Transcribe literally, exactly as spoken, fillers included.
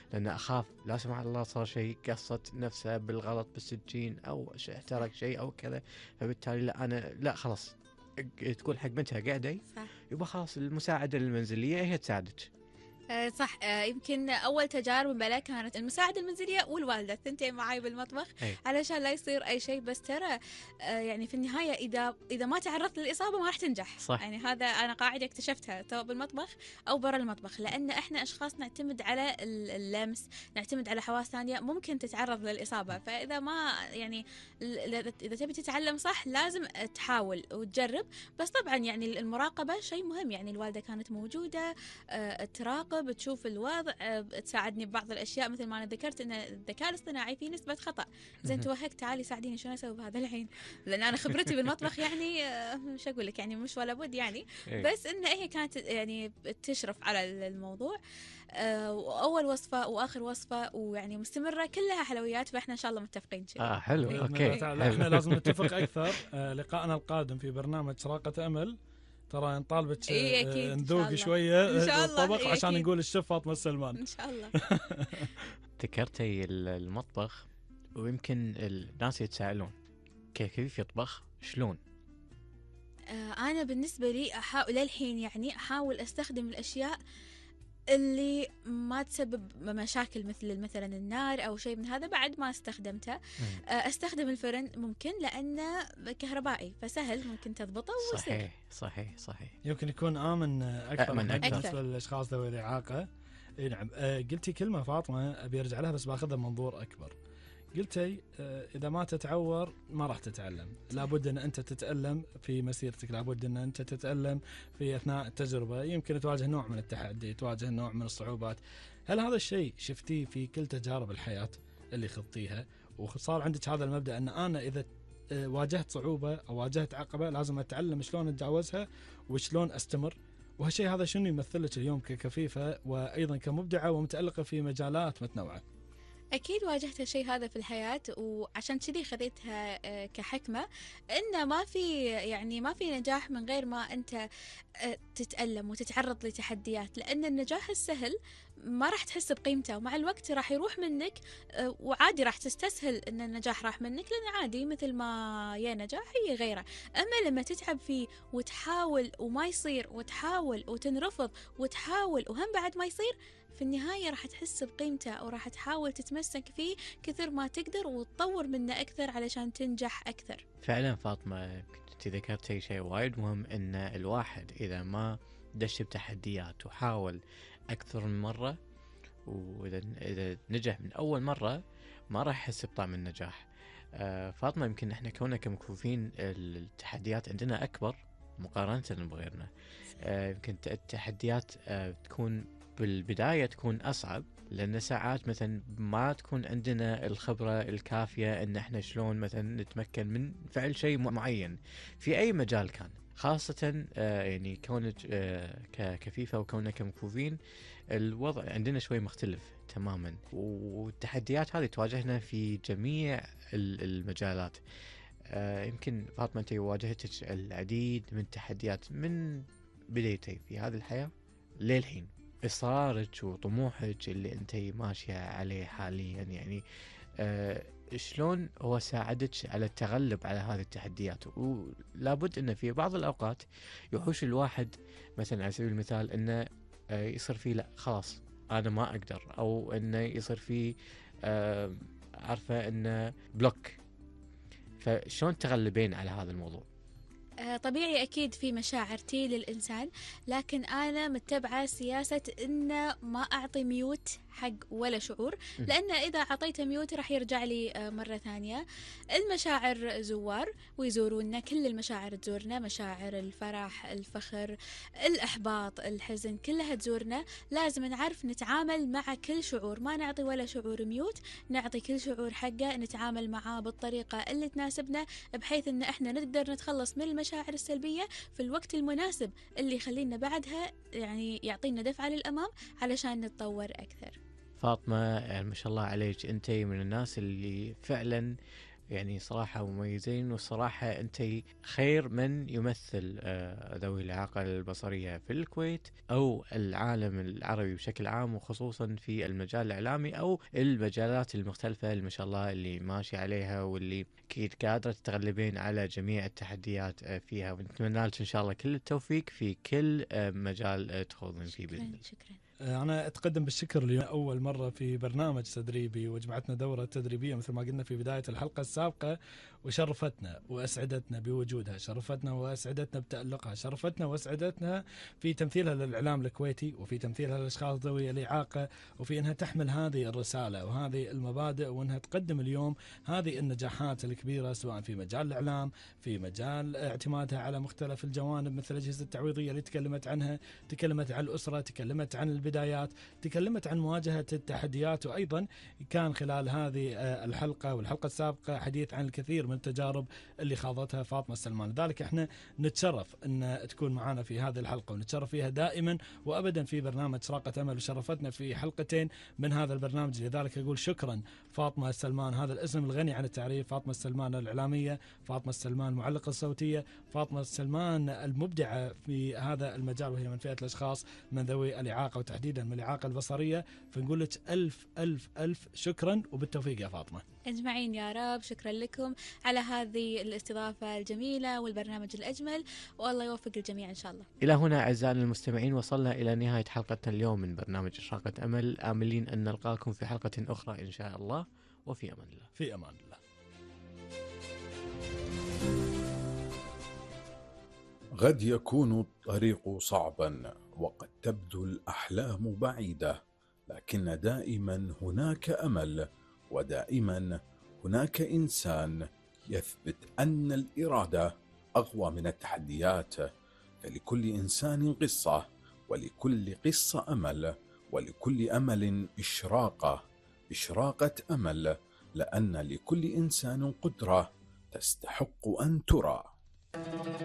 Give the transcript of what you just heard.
لأن أخاف لا سمح الله صار شيء قصت نفسه بالغلط بالسكين أو ش- احترق شيء أو كذا، فبالتالي لا أنا لا خلاص تقول حق بنتها قاعدة صح. يبقى خلاص المساعدة المنزلية هي تساعدك. آه صح. آه يمكن أول تجارب بلا كانت المساعدة المنزلية والوالدة الثنتين معاي بالمطبخ أي. علشان لا يصير أي شيء. بس ترى آه يعني في النهاية إذا إذا ما تعرضت للإصابة ما راح تنجح. صح. يعني هذا أنا قاعدة اكتشفتها سواء بالمطبخ أو برا المطبخ، لأن إحنا أشخاص نعتمد على اللمس، نعتمد على حواس ثانية ممكن تتعرض للإصابة. فإذا ما يعني إذا تبي تتعلم صح لازم تحاول وتجرب. بس طبعا يعني المراقبة شيء مهم. يعني الوالدة كانت موجودة آه تراقب، بتشوف الوضع، تساعدني ببعض الأشياء مثل ما أنا ذكرت إن الذكاء الاصطناعي فيه نسبة خطأ. زين توهقت، تعالي ساعديني شو أسوي بهذا الحين، لأن أنا خبرتي بالمطبخ يعني مش أقول لك يعني مش ولا بد يعني. بس إن هي كانت يعني تشرف على الموضوع. وأول وصفة وآخر وصفة ويعني مستمرة كلها حلويات، فإحنا إن شاء الله متفقين شيء. آه حلو أوكي. لا إحنا لازم نتفق أكثر. آه لقاءنا القادم في برنامج شراقة أمل ترى نطالبك إيه نذوق شوية الطبق إيه عشان نقول الشيف فاطمة السلمان إن شاء الله. ذكرتي المطبخ ويمكن الناس يتساءلون كيف يطبخ شلون. آه أنا بالنسبة لي أحاول للحين يعني أحاول أستخدم الأشياء اللي ما تسبب مشاكل مثل مثلا النار أو شيء من هذا بعد ما استخدمته. أستخدم الفرن ممكن لأنه كهربائي فسهل ممكن تضبطه ويصير. صحيح صحيح صحيح. يمكن يكون آمن أكثر من بالنسبة للأشخاص ذوي الإعاقة. إيه نعم. أه قلتي كلمة فاطمة أبي أرجع لها بس باخذها منظور أكبر. قلتي أه إذا ما تتعور ما راح تتعلم، لابد أن أنت تتألم في مسيرتك، لابد أن أنت تتألم في أثناء التجربة، يمكن تواجه نوع من التحدي، تواجه نوع من الصعوبات. هل هذا الشيء شفتيه في كل تجارب الحياة اللي خضتيها وصار عندك هذا المبدأ أن أنا إذا واجهت صعوبة أو واجهت عقبة لازم أتعلم شلون أتجاوزها وشلون أستمر؟ وهالشيء هذا شنو يمثلك اليوم ككفيفة وأيضا كمبدعة ومتألقة في مجالات متنوعة؟ أكيد واجهت الشيء هذا في الحياة، وعشان كذي خذيتها كحكمة إنه ما في يعني ما في نجاح من غير ما أنت تتألم وتتعرض لتحديات، لأن النجاح السهل ما راح تحس بقيمته ومع الوقت راح يروح منك وعادي راح تستسهل إن النجاح راح منك، لأن عادي مثل ما يا نجاح هي غيره. أما لما تتعب فيه وتحاول وما يصير وتحاول وتنرفض وتحاول وهم بعد ما يصير، في النهاية راح تحس بقيمته وراح تحاول تتمسك فيه كثر ما تقدر وتطور منه أكثر علشان تنجح أكثر. فعلا فاطمة كنت ذكرتي شيء وايد مهم، إن الواحد إذا ما دش بتحديات وحاول أكثر من مرة وإذا إذا نجح من أول مرة ما راح يحس بطعم النجاح. آه فاطمة يمكن إحنا كوننا كمكفوفين التحديات عندنا أكبر مقارنة بغيرنا. آه يمكن التحديات آه تكون بالبداية تكون أصعب، لأن ساعات مثلا ما تكون عندنا الخبرة الكافية إن إحنا شلون مثلا نتمكن من فعل شيء معين في أي مجال كان، خاصة آه يعني كونك آه ككفيفة وكوننا كمكفوفين الوضع عندنا شوي مختلف تماما، والتحديات هذه تواجهنا في جميع المجالات. آه يمكن فاطمة أنت واجهتك العديد من التحديات من بدايتي في هذه الحياة للحين، إصرارك وطموحك اللي أنت ماشية عليه حاليا يعني آه شلون هو ساعدك على التغلب على هذه التحديات؟ ولابد أنه في بعض الأوقات يحوش الواحد مثلا على سبيل المثال أنه آه يصير فيه لا خلاص أنا ما أقدر، أو أنه يصير فيه آه عارفة أنه بلوك، فشلون تغلبين على هذا الموضوع؟ طبيعي أكيد في مشاعر تي للإنسان، لكن أنا متبعة سياسة إن ما أعطي ميوت حق ولا شعور، لأن إذا أعطيته ميوت راح يرجع لي مرة ثانية. المشاعر زوار ويزوروننا، كل المشاعر تزورنا، مشاعر الفرح، الفخر، الإحباط، الحزن، كلها تزورنا. لازم نعرف نتعامل مع كل شعور، ما نعطي ولا شعور ميوت، نعطي كل شعور حقه، نتعامل معاه بالطريقة اللي تناسبنا بحيث إن إحنا نقدر نتخلص من المشاعر السلبية في الوقت المناسب اللي يخلينا بعدها يعني يعطينا دفعة للأمام علشان نتطور أكثر. فاطمة يعني ما شاء الله عليك، أنت من الناس اللي فعلا يعني صراحة مميزين، وصراحة أنت خير من يمثل آه، ذوي الإعاقة البصرية في الكويت أو العالم العربي بشكل عام، وخصوصا في المجال الإعلامي أو المجالات المختلفة اللي ما شاء الله اللي ماشي عليها، واللي أكيد قادرة تتغلبين على جميع التحديات آه، فيها. ونتمنى لك إن شاء الله كل التوفيق في كل آه، مجال آه، تخوضين فيه بإذن الله. شكرا. أنا أتقدم بالشكر اليوم أول مرة في برنامج تدريبي، وجمعتنا دورة تدريبية مثل ما قلنا في بداية الحلقة السابقة، وشرفتنا وأسعدتنا بوجودها، شرفتنا وأسعدتنا بتألقها، شرفتنا وأسعدتنا في تمثيلها للإعلام الكويتي، وفي تمثيلها للأشخاص ذوي الإعاقة، وفي أنها تحمل هذه الرسالة وهذه المبادئ، وأنها تقدم اليوم هذه النجاحات الكبيرة سواء في مجال الإعلام، في مجال اعتمادها على مختلف الجوانب مثل الأجهزة التعويضية اللي تكلمت عنها، تكلمت عن الأسرة، تكلمت عن البدايات، تكلمت عن مواجهة التحديات. وأيضا كان خلال هذه الحلقة والحلقة السابقة حديث عن الكثير من التجارب اللي خاضتها فاطمة السلمان. لذلك احنا نتشرف أن تكون معنا في هذه الحلقة، ونتشرف فيها دائما وأبدا في برنامج إشراقة أمل، وشرفتنا في حلقتين من هذا البرنامج. لذلك أقول شكرا فاطمة السلمان، هذا الاسم الغني عن التعريف، فاطمة السلمان الإعلامية، فاطمة السلمان المعلقة الصوتية، فاطمة السلمان المبدعة في هذا المجال، وهي من فئة الأشخاص من ذوي الإعاقة وتحديدا من الإعاقة البصرية. فنقول لك ألف ألف ألف شكرا وبالتوفيق يا فاطمة. أجمعين يا رب. شكرا لكم على هذه الاستضافة الجميلة والبرنامج الأجمل، والله يوفق الجميع إن شاء الله. إلى هنا أعزائنا المستمعين وصلنا إلى نهاية حلقتنا اليوم من برنامج إشراقة أمل، آملين أن نلقاكم في حلقة أخرى إن شاء الله، وفي أمان الله. في أمان الله. قد يكون الطريق صعبا وقد تبدو الأحلام بعيدة، لكن دائما هناك أمل، ودائما هناك إنسان يثبت أن الإرادة أقوى من التحديات. فلكل إنسان قصة، ولكل قصة أمل، ولكل أمل إشراقة، إشراقة أمل، لأن لكل إنسان قدرة تستحق أن ترى.